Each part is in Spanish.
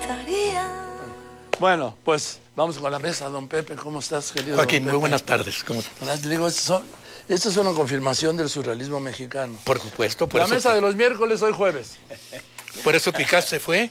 Bueno, pues vamos con la mesa, don Pepe. ¿Cómo estás, querido Joaquín, don muy buenas tardes. ¿Cómo estás? Digo, esto es una confirmación del surrealismo mexicano. Por supuesto. La mesa de los miércoles, hoy jueves. Por eso Picasso se fue.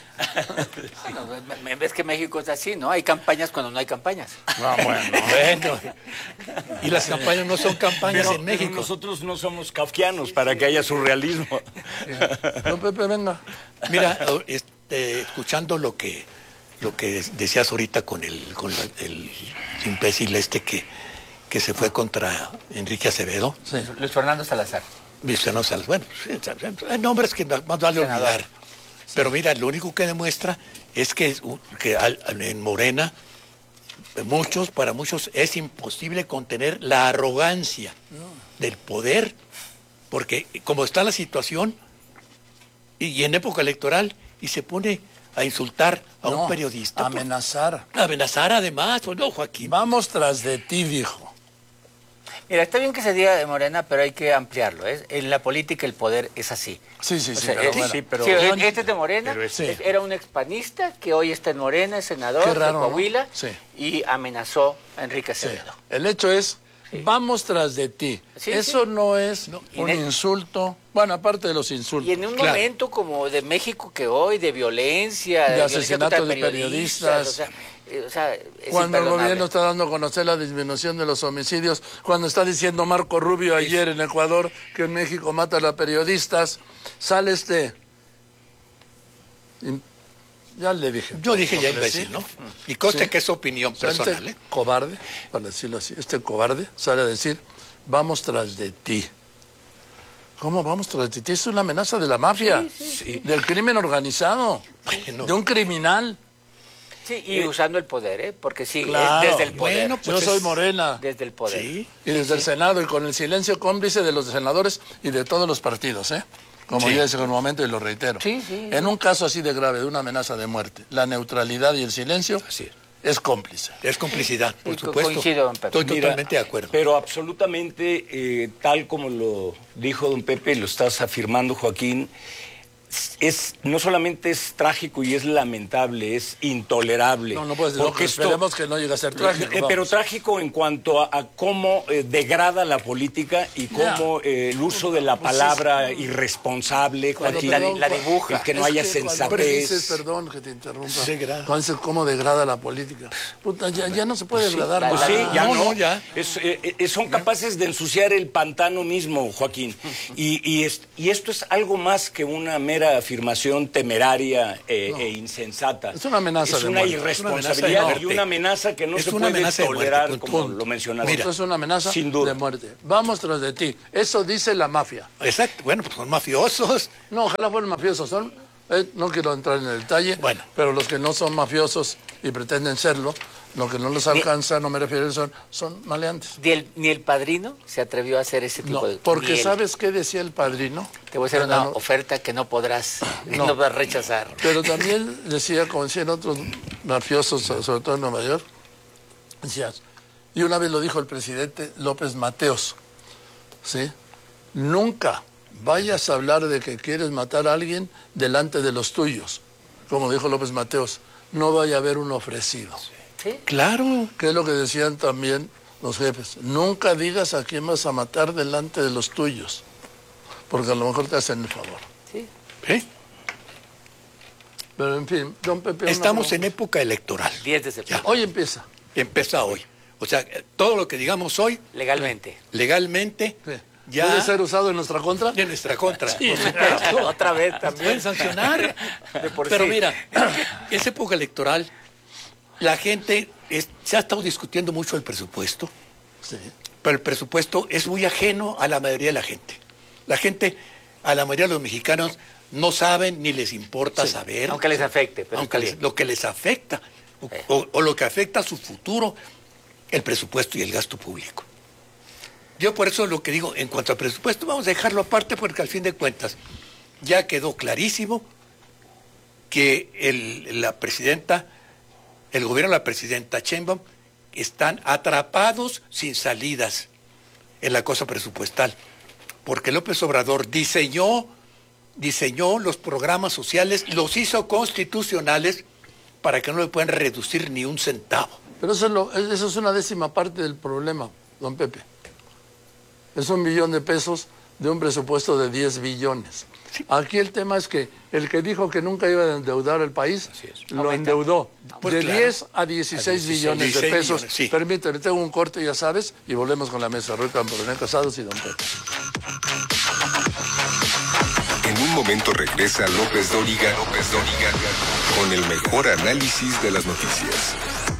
Ves que México es así, ¿no? Hay campañas cuando no hay campañas. Bueno. Y las campañas no son campañas en México. Nosotros no somos kafkianos para que haya surrealismo. Don Pepe, venga. Mira, escuchando lo que decías ahorita con el imbécil que se fue contra Enrique Acevedo. Sí. Luis Fernando Salazar. Luis Fernando Salazar. Bueno, hay nombres que más vale olvidar. Sí. Pero mira, lo único que demuestra es que en Morena, para muchos es imposible contener la arrogancia del poder, porque como está la situación, y en época electoral, y se pone a insultar a un periodista. Amenazar. Amenazar además, pues no, Joaquín. Vamos tras de ti, viejo. Mira, está bien que se diga de Morena, pero hay que ampliarlo. En la política el poder es así. Sí, o sea, pero este es de Morena, era un expanista que hoy está en Morena, es senador de Coahuila, y amenazó a Enrique Acevedo. Sí. El hecho es, vamos tras de ti. Eso no es un insulto, bueno, aparte de los insultos. Y en un momento como de México que hoy, de violencia, de asesinatos de periodistas. Cuando el gobierno está dando a conocer la disminución de los homicidios, cuando está diciendo Marco Rubio ayer en Ecuador que en México matan a periodistas, sale ya le dije. Yo dije ya imbécil, ¿no? Y conste que es opinión personal. Este cobarde, para decirlo así, cobarde sale a decir, vamos tras de ti. ¿Cómo vamos tras de ti? Es una amenaza de la mafia, del crimen organizado, de un criminal. Sí, y usando el poder, porque es desde el poder. Bueno, pues yo soy Morena. Desde el poder. Sí. Y desde el Senado, y con el silencio cómplice de los senadores y de todos los partidos, como yo decía en un momento y lo reitero. En un caso así de grave, de una amenaza de muerte, la neutralidad y el silencio es cómplice. Es complicidad, por supuesto. Coincido, don Pepe. Estoy totalmente de acuerdo. Pero absolutamente, tal como lo dijo don Pepe, lo estás afirmando, Joaquín, no solamente es trágico y es lamentable, es intolerable. No puedes decir, porque esperemos que no llegue a ser trágico. Pero trágico en cuanto a cómo degrada la política y cómo el uso de la palabra irresponsable, Joaquín, la dibuja. Que no haya sensatez. Perdón que te interrumpa. Entonces, ¿cómo degrada la política? Puta, ya no se puede degradar. Son capaces de ensuciar el pantano mismo, Joaquín. Y esto es algo más que una mera afirmación temeraria e insensata. Es una amenaza de muerte. Es una irresponsabilidad y una amenaza que no se puede tolerar, como lo mencionaste. Esto es una amenaza de muerte. Vamos tras de ti. Eso dice la mafia. Exacto. Bueno, pues son mafiosos. No, ojalá fueran mafiosos. No quiero entrar en el detalle, pero los que no son mafiosos y pretenden serlo, lo que no los alcanza, no me refiero, son maleantes. Ni el Padrino se atrevió a hacer ese tipo de... Porque ¿sabes qué decía el Padrino? Te voy a hacer una oferta que no podrás rechazar. Pero también decía, como decían otros mafiosos, sobre todo en Nueva York, decías, y una vez lo dijo el presidente López Mateos, ¿sí? Nunca vayas a hablar de que quieres matar a alguien delante de los tuyos. Como dijo López Mateos, no vaya a haber un ofrecido. ¿Sí? Claro, que es lo que decían también los jefes. Nunca digas a quién vas a matar delante de los tuyos, porque a lo mejor te hacen el favor. Sí. Pero en fin, don Pepe... Estamos en época electoral. 10 de septiembre. Hoy empieza. Empieza hoy. O sea, todo lo que digamos hoy... Legalmente. Ya ¿puede ser usado en nuestra contra? En nuestra contra. Sí, otra vez también. Pueden sancionar. Pero mira, es época electoral. La gente se ha estado discutiendo mucho el presupuesto, pero el presupuesto es muy ajeno a la mayoría de la gente. La gente, a la mayoría de los mexicanos, no saben ni les importa saber. Aunque les afecte. Pero lo que les afecta, o lo que afecta a su futuro, el presupuesto y el gasto público. Yo por eso lo que digo, en cuanto al presupuesto, vamos a dejarlo aparte porque al fin de cuentas ya quedó clarísimo que el gobierno de la presidenta Sheinbaum están atrapados sin salidas en la cosa presupuestal, porque López Obrador diseñó diseñó los programas sociales, los hizo constitucionales para que no le puedan reducir ni un centavo. Pero eso es una décima parte del problema, don Pepe. Es 1 billón de pesos de un presupuesto de 10 billones. Sí. Aquí el tema es que el que dijo que nunca iba a endeudar el país, lo endeudó pues de 10 a 16 billones de pesos. Sí. Permíteme, tengo un corte, ya sabes, y volvemos con la mesa. Roy Camporené Casados y don Pepe. En un momento regresa López Dóriga con el mejor análisis de las noticias.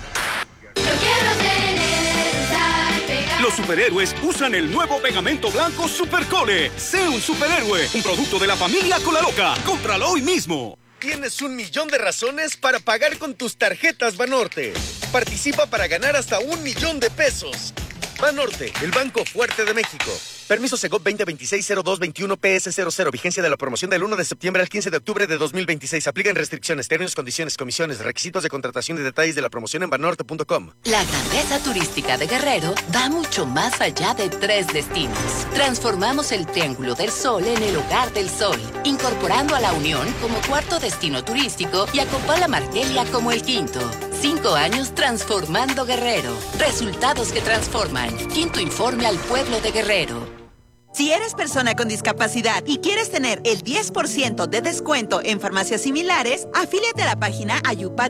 Los superhéroes usan el nuevo pegamento blanco Supercole. Sé un superhéroe, un producto de la familia Colaloca. Cómpralo hoy mismo. Tienes 1 millón de razones para pagar con tus tarjetas Banorte. Participa para ganar hasta 1 millón de pesos. Banorte, el banco fuerte de México. Permiso Segov 2026-0221 PS00. Vigencia de la promoción del 1 de septiembre al 15 de octubre de 2026. Aplican restricciones, términos, condiciones, comisiones, requisitos de contratación y detalles de la promoción en banorte.com. La grandeza turística de Guerrero va mucho más allá de 3 destinos. Transformamos el Triángulo del Sol en el Hogar del Sol, incorporando a La Unión como 4º destino turístico y a Copala Margelia como el 5º. 5 años transformando Guerrero. Resultados que transforman. 5º informe al pueblo de Guerrero. Si eres persona con discapacidad y quieres tener el 10% de descuento en farmacias similares, afíliate a la página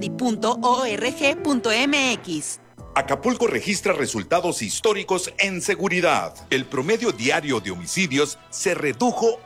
ayupadi.org.mx. Acapulco registra resultados históricos en seguridad. El promedio diario de homicidios se redujo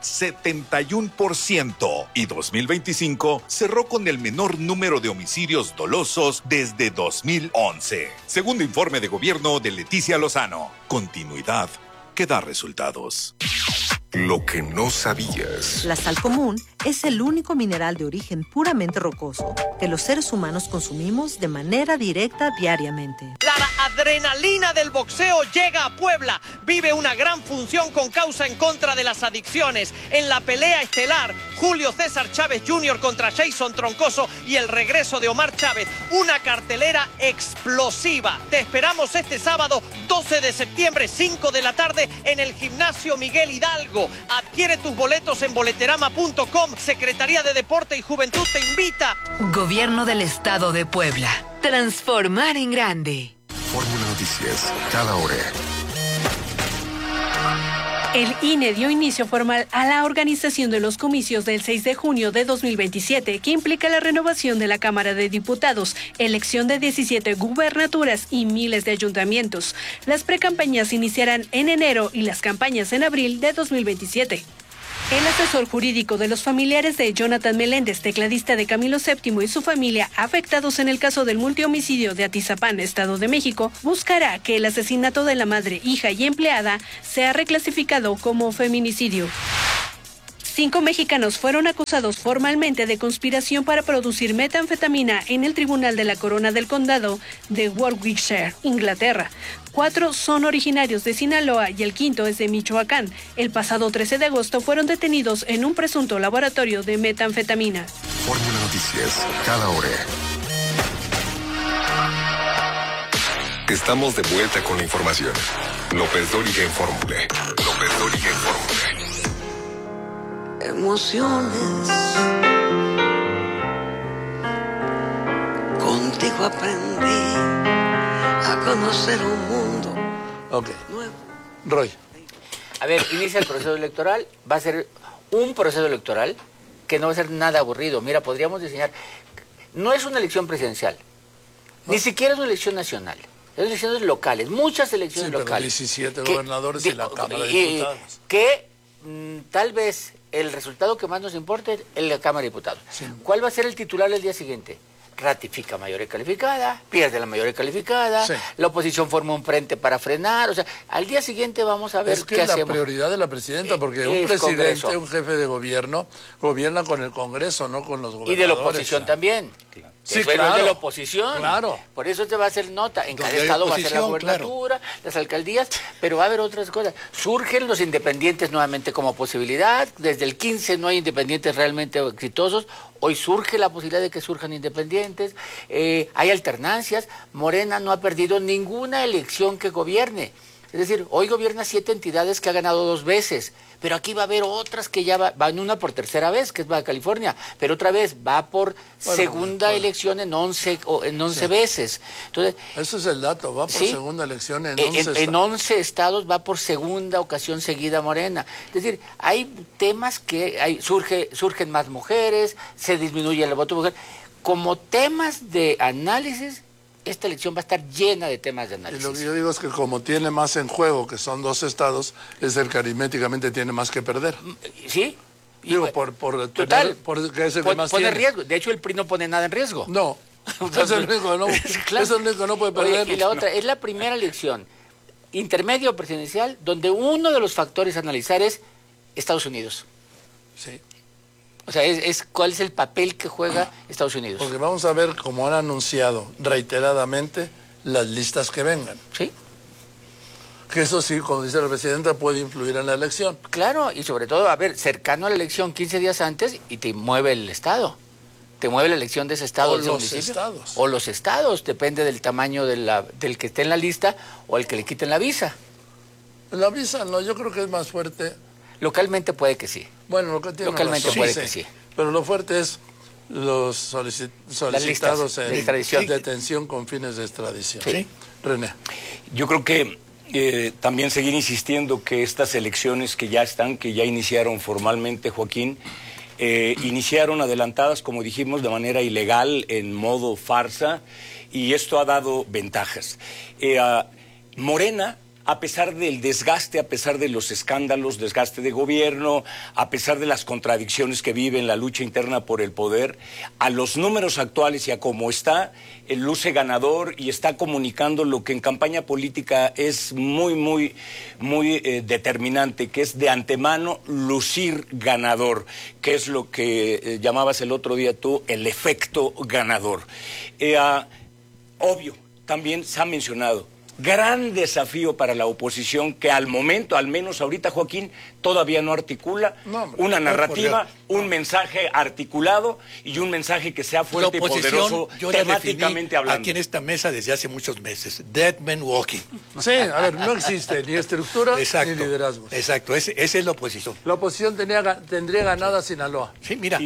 71% y 2025 cerró con el menor número de homicidios dolosos desde 2011. Segundo informe de gobierno de Leticia Lozano. Continuidad que da resultados. Lo que no sabías. La sal común es el único mineral de origen puramente rocoso que los seres humanos consumimos de manera directa diariamente. La adrenalina del boxeo llega a Puebla. Vive una gran función con causa en contra de las adicciones. En la pelea estelar, Julio César Chávez Jr. contra Jason Troncoso y el regreso de Omar Chávez. Una cartelera explosiva. Te esperamos este sábado 12 de septiembre, 5 de la tarde, en el Gimnasio Miguel Hidalgo. Adquiere tus boletos en boleterama.com. Secretaría de Deporte y Juventud te invita. Gobierno del Estado de Puebla. Transformar en grande. Fórmula Noticias, cada hora. El INE dio inicio formal a la organización de los comicios del 6 de junio de 2027, que implica la renovación de la Cámara de Diputados, elección de 17 gubernaturas y miles de ayuntamientos. Las precampañas iniciarán en enero y las campañas en abril de 2027. El asesor jurídico de los familiares de Jonathan Meléndez, tecladista de Camilo VII y su familia, afectados en el caso del multihomicidio de Atizapán, Estado de México, buscará que el asesinato de la madre, hija y empleada sea reclasificado como feminicidio. 5 mexicanos fueron acusados formalmente de conspiración para producir metanfetamina en el Tribunal de la Corona del Condado de Warwickshire, Inglaterra. 4 son originarios de Sinaloa y el 5º es de Michoacán. El pasado 13 de agosto fueron detenidos en un presunto laboratorio de metanfetamina. Fórmula Noticias, cada hora. Estamos de vuelta con la información. López Dóriga en Fórmula. López Dóriga en Fórmula. Emociones. Contigo aprendí a conocer un mundo nuevo. Roy. A ver, inicia el proceso electoral. Va a ser un proceso electoral que no va a ser nada aburrido. Mira, podríamos diseñar... No es una elección presidencial. Ni siquiera es una elección nacional. Es elecciones locales. Muchas elecciones locales. 17 gobernadores y la Cámara de Diputados. Que tal vez el resultado que más nos importe es la Cámara de Diputados. Sí. ¿Cuál va a ser el titular el día siguiente? Ratifica mayoría calificada, pierde la mayoría calificada, sí. La oposición forma un frente para frenar, o sea, al día siguiente vamos a ver qué hacemos. Es la prioridad de la presidenta, porque un presidente, Congreso. Un jefe de gobierno, gobierna con el Congreso, no con los gobernadores. Y de la oposición también. Claro. Sí, claro. De la oposición. Claro. Por eso te va a hacer nota. En cada estado va a ser la gobernatura, claro. Las alcaldías, pero va a haber otras cosas. Surgen los independientes nuevamente como posibilidad. Desde el 15 no hay independientes realmente exitosos. Hoy surge la posibilidad de que surjan independientes. Hay alternancias. Morena no ha perdido ninguna elección que gobierne. Es Es decir, hoy gobierna 7 entidades que ha ganado 2 veces, pero aquí va a haber otras que ya van una por tercera vez, que es Baja California, pero otra vez va por segunda elección en 11 veces. Entonces, ese es el dato, va por segunda elección en 11 estados. En 11 estados va por segunda ocasión seguida Morena. Es decir, hay temas que surgen más mujeres, se disminuye el voto de mujer. Como temas de análisis, esta elección va a estar llena de temas de análisis. Y lo que yo digo es que como tiene más en juego, que son 2 estados, es el que aritméticamente tiene más que perder. ¿Sí? Digo, total, porque es el que más pone tiene. riesgo. De hecho, el PRI no pone nada en riesgo. No, es el único que no, claro. Es el único que no puede perder. Oye, y la otra, es la primera elección intermedio presidencial donde uno de los factores a analizar es Estados Unidos. Sí. O sea, ¿cuál es el papel que juega Estados Unidos? Porque vamos a ver, como han anunciado reiteradamente, las listas que vengan. Sí. Que eso sí, como dice la presidenta, puede influir en la elección. Claro, y sobre todo, a ver, cercano a la elección 15 días antes y te mueve el Estado. Te mueve la elección de ese Estado. O los estados. O los estados, depende del tamaño del que esté en la lista o el que le quiten la visa. La visa, no, yo creo que es más fuerte. Localmente puede que sí. Bueno, lo que tiene localmente razón, puede que sí. Pero lo fuerte es los solicitados en detención con fines de extradición. Sí. René. Yo creo que también seguir insistiendo que estas elecciones que ya iniciaron formalmente, Joaquín, iniciaron adelantadas, como dijimos, de manera ilegal, en modo farsa, y esto ha dado ventajas. Morena, a pesar del desgaste, a pesar de los escándalos, desgaste de gobierno, a pesar de las contradicciones que vive en la lucha interna por el poder, a los números actuales y a cómo está, luce ganador y está comunicando lo que en campaña política es muy determinante, que es de antemano lucir ganador, que es lo que llamabas el otro día tú, el efecto ganador. Obvio, también se ha mencionado, gran desafío para la oposición que al momento, al menos ahorita, Joaquín, todavía no articula una narrativa, un mensaje articulado y un mensaje que sea fuerte y poderoso temáticamente hablando. Aquí en esta mesa desde hace muchos meses, Dead Man Walking. Sí, a ver, no existe ni estructura ni liderazgo. Exacto, esa es la oposición. La oposición tendría ganada Sinaloa. Sí, mira,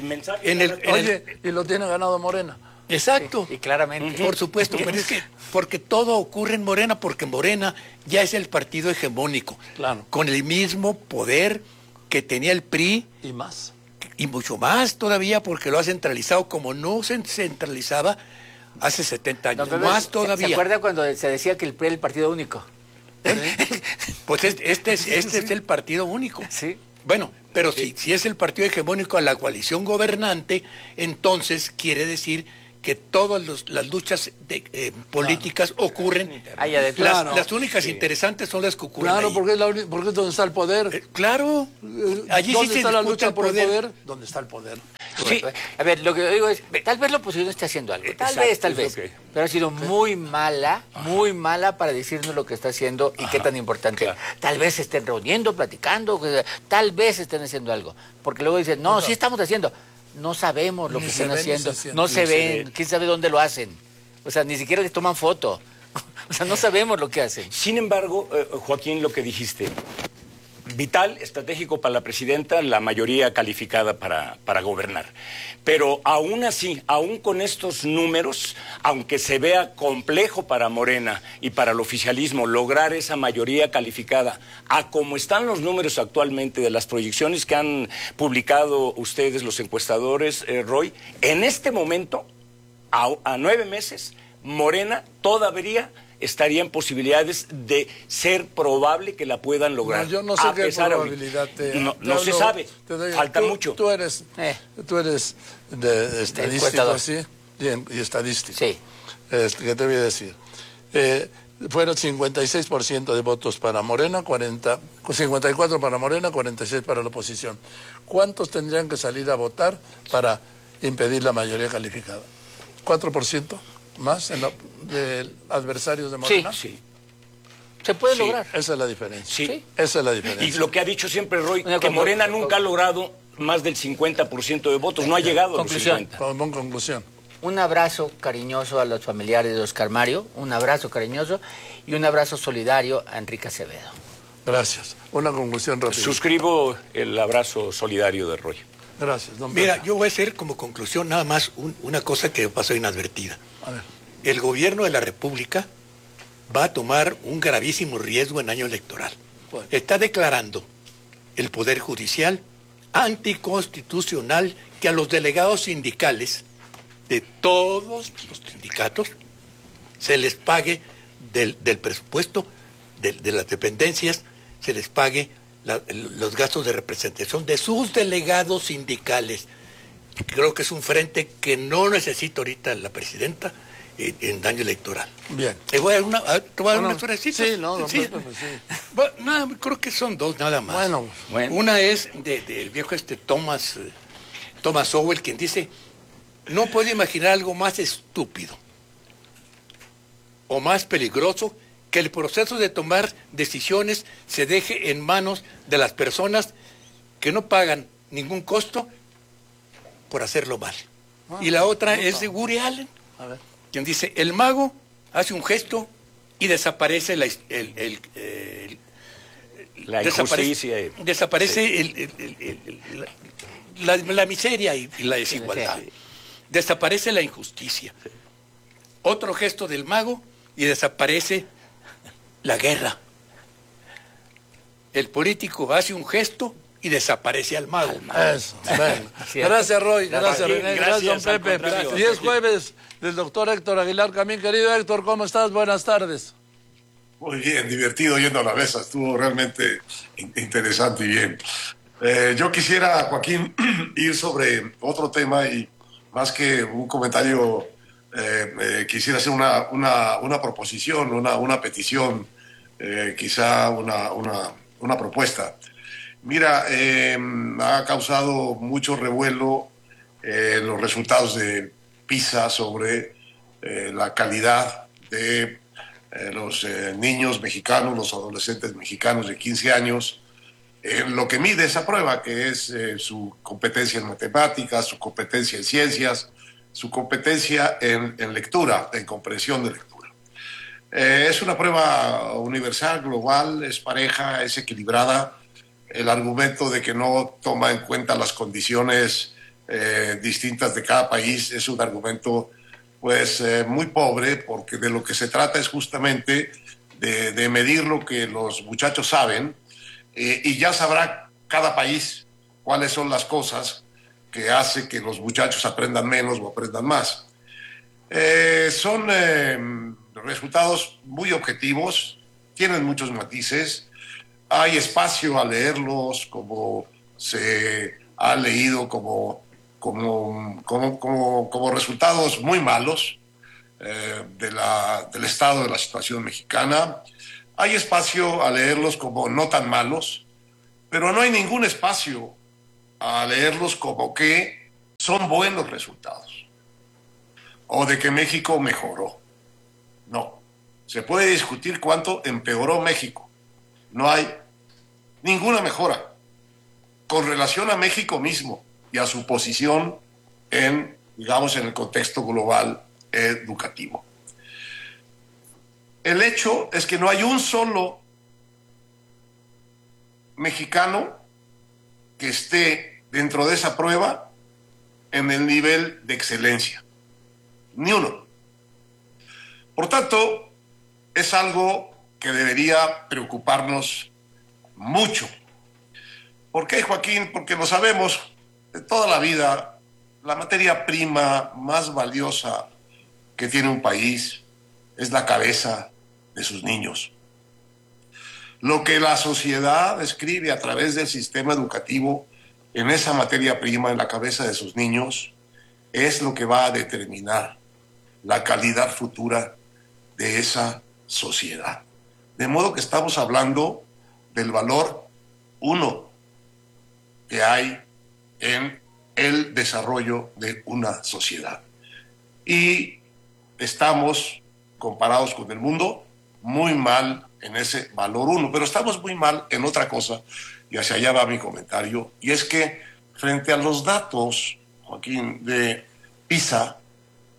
y lo tiene ganado Morena. Exacto. Sí, y claramente. Por supuesto, pero es que porque todo ocurre en Morena, porque Morena ya es el partido hegemónico. Claro. Con el mismo poder que tenía el PRI. Y más. Y mucho más todavía, porque lo ha centralizado como no se centralizaba hace 70 años. Más todavía. ¿Se acuerda cuando se decía que el PRI era el partido único? Pues este es el partido único. Sí. Bueno, pero si es el partido hegemónico a la coalición gobernante, entonces quiere decir que todas las luchas políticas ocurren. Las únicas interesantes son las que ocurren ahí. Porque es donde está el poder. Claro. Allí ¿Dónde sí está la lucha por el poder? ¿Dónde está el poder? Sí. A ver, lo que digo es, tal vez la oposición esté haciendo algo. Tal vez. Okay. Pero ha sido muy mala para decirnos lo que está haciendo y qué tan importante. Claro. Tal vez se estén reuniendo, platicando, tal vez estén haciendo algo. Porque luego dicen, no, sí estamos haciendo. No sabemos lo que están haciendo, no se ven, quién sabe dónde lo hacen. O sea, ni siquiera les toman foto. O sea, no sabemos lo que hacen. Sin embargo, Joaquín, lo que dijiste, vital, estratégico para la presidenta, la mayoría calificada para gobernar. Pero aún así, aún con estos números, aunque se vea complejo para Morena y para el oficialismo lograr esa mayoría calificada, a como están los números actualmente de las proyecciones que han publicado ustedes, los encuestadores, Roy, en este momento, a 9 meses, Morena todavía estaría en posibilidades de ser probable que la puedan lograr. No, yo no sé qué probabilidad no se sabe, falta mucho. Tú eres de estadístico, así, y estadístico. Sí. ¿Qué te voy a decir? Fueron 56% de votos para Morena, 54 para Morena, 46 para la oposición. ¿Cuántos tendrían que salir a votar para impedir la mayoría calificada? ¿4%? ¿Más de adversarios de Morena? Sí. Se puede lograr. Esa es la diferencia. Sí. Esa es la diferencia. Y lo que ha dicho siempre Roy, que Morena nunca ha logrado más del 50% de votos. No ha llegado a los 50%. Con conclusión. un abrazo cariñoso a los familiares de Oscar Mario, un abrazo cariñoso y un abrazo solidario a Enrique Acevedo. Gracias. Una conclusión rápida. Suscribo el abrazo solidario de Roy. Gracias, don Mira, Pedro. yo voy a hacer como conclusión nada más una cosa que pasó inadvertida. A ver. El gobierno de la República va a tomar un gravísimo riesgo en año electoral. Bueno. Está declarando el Poder Judicial anticonstitucional que a los delegados sindicales de todos los sindicatos se les pague del presupuesto de las dependencias, se les pague los gastos de representación de sus delegados sindicales. Creo que es un frente que no necesita ahorita la presidenta en año electoral. Bien. Voy a tomar una florecita. Sí, no, sí. sí. Bueno, creo que son dos nada más. Bueno. Una es del viejo Thomas Sowell, quien dice, no puedo imaginar algo más estúpido o más peligroso que el proceso de tomar decisiones se deje en manos de las personas que no pagan ningún costo por hacerlo mal. Y la otra es de Woody Allen, quien dice, el mago hace un gesto y desaparece la injusticia. Desaparece la miseria y la desigualdad. Desaparece la injusticia. Otro gesto del mago y desaparece la guerra. El político hace un gesto y desaparece al mago. Eso, bueno. Gracias, Roy. Gracias, René. Gracias, don Pepe. Y es jueves del doctor Héctor Aguilar Camín. Querido Héctor, ¿cómo estás? Buenas tardes. Muy bien, divertido yendo a la mesa. Estuvo realmente interesante y bien. Yo quisiera, Joaquín, ir sobre otro tema y más que un comentario, quisiera hacer una proposición, una petición, quizá una propuesta. Mira, ha causado mucho revuelo los resultados de PISA sobre la calidad de los niños mexicanos, los adolescentes mexicanos de 15 años, en lo que mide esa prueba, que es su competencia en matemáticas, su competencia en ciencias, su competencia en lectura, en comprensión de lectura. Es una prueba universal, global, es pareja, es equilibrada. El argumento de que no toma en cuenta las condiciones distintas de cada país es un argumento pues muy pobre, porque de lo que se trata es justamente de medir lo que los muchachos saben, y ya sabrá cada país cuáles son las cosas que hace que los muchachos aprendan menos o aprendan más. Son resultados muy objetivos, tienen muchos matices. Hay espacio a leerlos, como se ha leído, como resultados muy malos del estado de la situación mexicana. Hay espacio a leerlos como no tan malos, pero no hay ningún espacio a leerlos como que son buenos resultados o de que México mejoró. No, se puede discutir cuánto empeoró México. No hay ninguna mejora con relación a México mismo y a su posición en el contexto global educativo. El hecho es que no hay un solo mexicano que esté dentro de esa prueba en el nivel de excelencia. Ni uno. Por tanto, es algo que debería preocuparnos mucho. ¿Por qué, Joaquín? Porque lo sabemos de toda la vida, la materia prima más valiosa que tiene un país es la cabeza de sus niños. Lo que la sociedad escribe a través del sistema educativo en esa materia prima, en la cabeza de sus niños, es lo que va a determinar la calidad futura de esa sociedad. De modo que estamos hablando del valor uno que hay en el desarrollo de una sociedad. Y estamos, comparados con el mundo, muy mal en ese valor uno, pero estamos muy mal en otra cosa, y hacia allá va mi comentario, y es que frente a los datos, Joaquín, de PISA,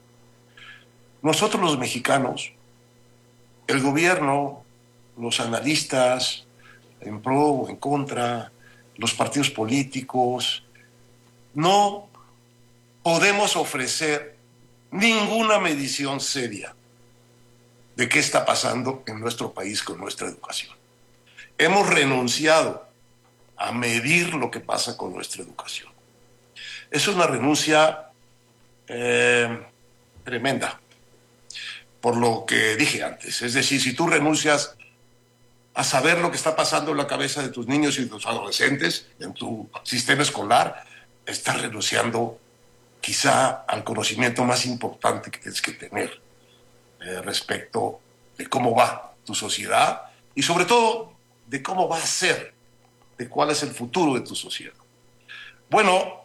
nosotros los mexicanos, el gobierno, los analistas, en pro o en contra, los partidos políticos, no podemos ofrecer ninguna medición seria de qué está pasando en nuestro país con nuestra educación. Hemos renunciado a medir lo que pasa con nuestra educación. Es una renuncia tremenda, por lo que dije antes. Es decir, si tú renuncias a saber lo que está pasando en la cabeza de tus niños y de tus adolescentes, en tu sistema escolar, estás renunciando quizá al conocimiento más importante que tienes que tener respecto de cómo va tu sociedad y sobre todo de cómo va a ser, de cuál es el futuro de tu sociedad. Bueno,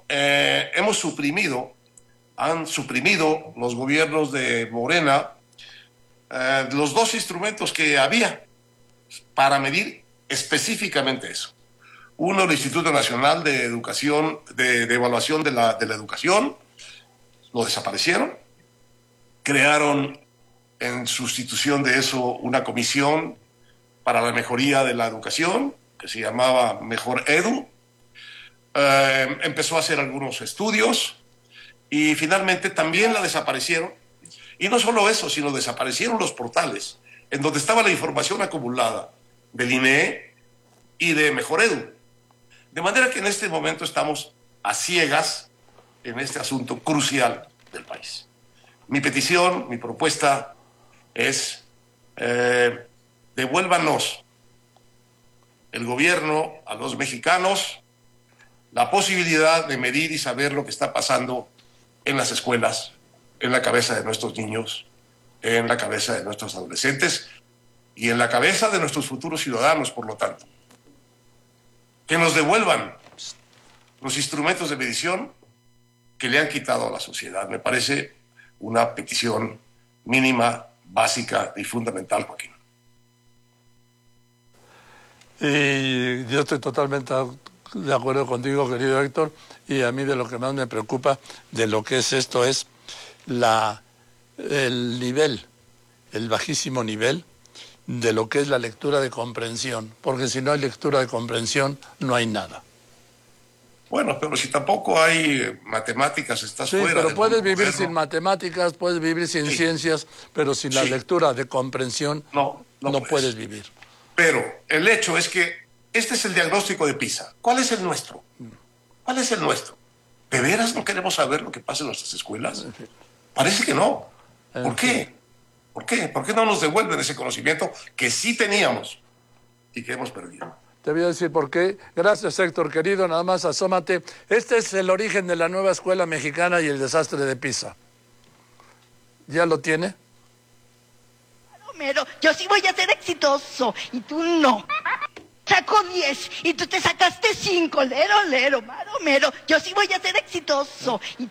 han suprimido los gobiernos de Morena los dos instrumentos que había para medir específicamente eso. Uno, el Instituto Nacional de Educación, de Evaluación de la Educación, lo desaparecieron. Crearon en sustitución de eso una comisión para la mejoría de la educación, que se llamaba Mejor Edu. Empezó a hacer algunos estudios y finalmente también la desaparecieron. Y no solo eso, sino desaparecieron los portales en donde estaba la información acumulada del INEE y de Mejor Edu. De manera que en este momento estamos a ciegas en este asunto crucial del país. Mi petición, mi propuesta es devuélvanos el gobierno a los mexicanos la posibilidad de medir y saber lo que está pasando en las escuelas, en la cabeza de nuestros niños, en la cabeza de nuestros adolescentes y en la cabeza de nuestros futuros ciudadanos, por lo tanto. Que nos devuelvan los instrumentos de medición que le han quitado a la sociedad. Me parece una petición mínima, básica y fundamental, Joaquín. Y yo estoy totalmente de acuerdo contigo, querido Héctor, y a mí de lo que más me preocupa de lo que es esto es el nivel, el bajísimo nivel de lo que es la lectura de comprensión, porque si no hay lectura de comprensión no hay nada. Bueno, pero si tampoco hay matemáticas, estás fuera. Sí, pero puedes vivir sin matemáticas, puedes vivir sin ciencias, pero sin la lectura de comprensión no puedes vivir. Pero el hecho es que este es el diagnóstico de PISA. ¿Cuál es el nuestro? ¿Cuál es el nuestro? ¿De veras no queremos saber lo que pasa en nuestras escuelas? Parece que no. ¿Por qué? ¿Por qué? ¿Por qué no nos devuelven ese conocimiento que sí teníamos y que hemos perdido? Te voy a decir por qué. Gracias, Héctor, querido. Nada más asómate. Este es el origen de la nueva escuela mexicana y el desastre de Pisa. ¿Ya lo tiene? Homero, yo sí voy a ser exitoso y tú no. Saco 10 y tú te sacaste 5. Lero, Homero, yo sí voy a ser exitoso y